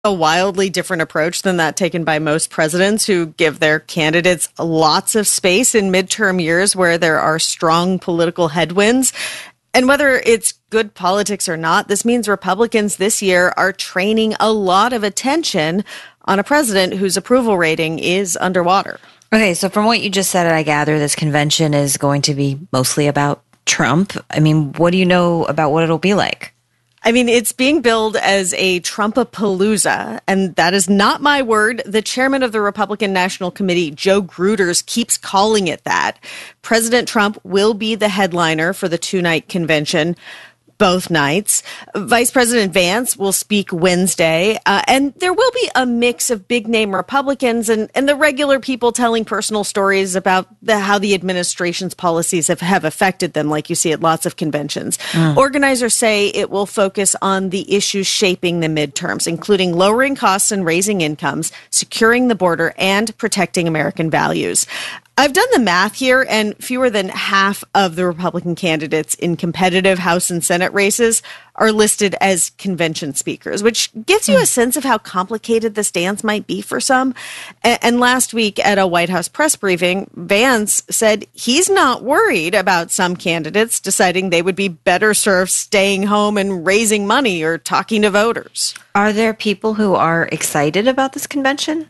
A wildly different approach than that taken by most presidents who give their candidates lots of space in midterm years where there are strong political headwinds. And whether it's good politics or not, this means Republicans this year are training a lot of attention on a president whose approval rating is underwater. Okay, so from what you just said, I gather this convention is going to be mostly about Trump. I mean, what do you know about what it'll be like? I mean, it's being billed as a Trumpapalooza, and that is not my word. The chairman of the Republican National Committee, Joe Gruters, keeps calling it that. President Trump will be the headliner for the two-night convention, both nights. Vice President Vance will speak Wednesday, and there will be a mix of big-name Republicans and the regular people telling personal stories about how the administration's policies have affected them, like you see at lots of conventions. Organizers say it will focus on the issues shaping the midterms, including lowering costs and raising incomes, securing the border, and protecting American values. I've done the math here, and fewer than half of the Republican candidates in competitive House and Senate races are listed as convention speakers, which gives you a sense of how complicated this dance might be for some. And last week at a White House press briefing, Vance said he's not worried about some candidates deciding they would be better served staying home and raising money or talking to voters. Are there people who are excited about this convention?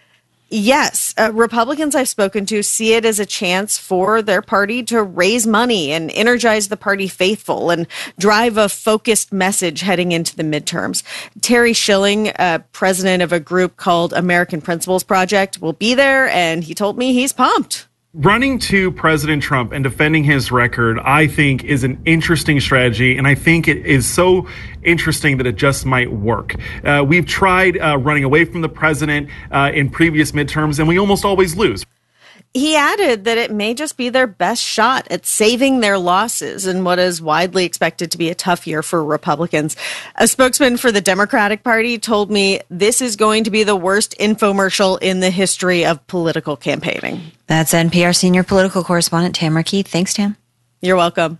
Yes, Republicans I've spoken to see it as a chance for their party to raise money and energize the party faithful and drive a focused message heading into the midterms. Terry Schilling, president of a group called American Principles Project, will be there, and he told me he's pumped. Running to President Trump and defending his record, I think, is an interesting strategy, and I think it is so interesting that it just might work. We've tried running away from the president in previous midterms, and we almost always lose. He added that it may just be their best shot at saving their losses in what is widely expected to be a tough year for Republicans. A spokesman for the Democratic Party told me this is going to be the worst infomercial in the history of political campaigning. That's NPR senior political correspondent Tamara Keith. Thanks, Tam. You're welcome.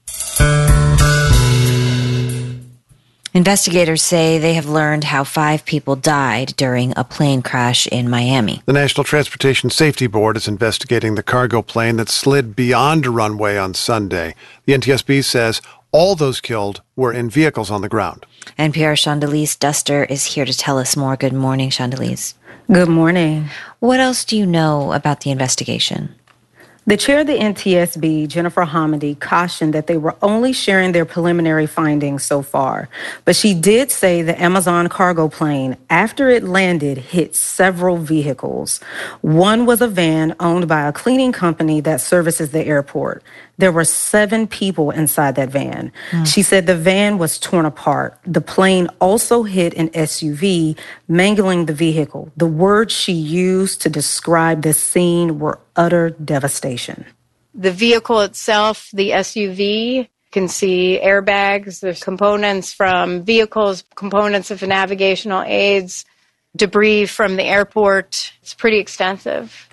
Investigators say they have learned how 5 people died during a plane crash in Miami. The National Transportation Safety Board is investigating the cargo plane that slid beyond a runway on Sunday. The NTSB says all those killed were in vehicles on the ground. NPR's Chandelize Duster is here to tell us more. Good morning, Chandelize. Good morning. What else do you know about the investigation? The chair of the NTSB, Jennifer Hamady, cautioned that they were only sharing their preliminary findings so far. But she did say the Amazon cargo plane, after it landed, hit several vehicles. One was a van owned by a cleaning company that services the airport. There were 7 people inside that van. She said the van was torn apart. The plane also hit an SUV, mangling the vehicle. The words she used to describe the scene were utter devastation. The vehicle itself, the SUV, can see airbags. There's components from vehicles, components of navigational aids, debris from the airport. It's pretty extensive.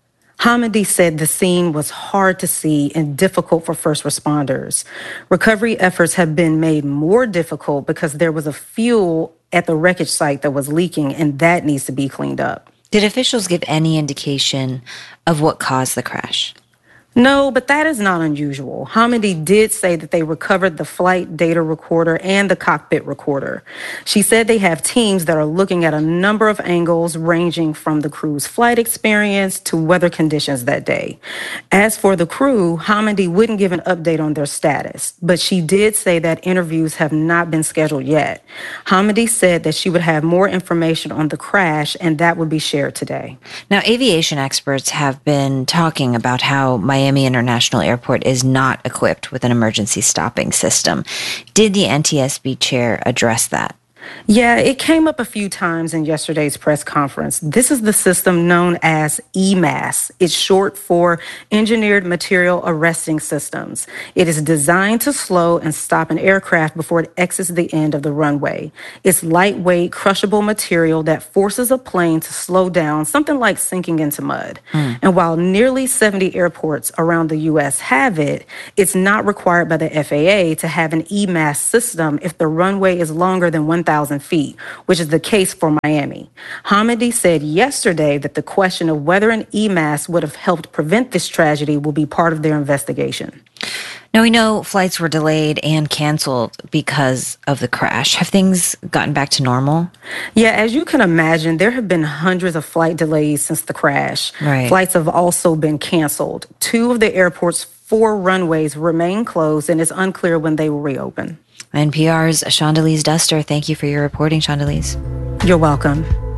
Hamady said the scene was hard to see and difficult for first responders. Recovery efforts have been made more difficult because there was a fuel at the wreckage site that was leaking, and that needs to be cleaned up. Did officials give any indication of what caused the crash? No, but that is not unusual. Hamady did say that they recovered the flight data recorder and the cockpit recorder. She said they have teams that are looking at a number of angles ranging from the crew's flight experience to weather conditions that day. As for the crew, Hamady wouldn't give an update on their status, but she did say that interviews have not been scheduled yet. Hamady said that she would have more information on the crash and that would be shared today. Now, aviation experts have been talking about how Miami International Airport is not equipped with an emergency stopping system. Did the NTSB chair address that? Yeah, it came up a few times in yesterday's press conference. This is the system known as EMAS. It's short for Engineered Material Arresting Systems. It is designed to slow and stop an aircraft before it exits the end of the runway. It's lightweight, crushable material that forces a plane to slow down, something like sinking into mud. And while nearly 70 airports around the U.S. have it, it's not required by the FAA to have an EMAS system if the runway is longer than 1,000 30,000 feet, which is the case for Miami. Hamady said yesterday that the question of whether an EMAS would have helped prevent this tragedy will be part of their investigation. Now, we know flights were delayed and canceled because of the crash. Have things gotten back to normal? Yeah, as you can imagine, there have been hundreds of flight delays since the crash. Right. Flights have also been canceled. 2 of the airport's 4 runways remain closed, and it's unclear when they will reopen. NPR's Shondelise Duster, thank you for your reporting, Shondelise. You're welcome.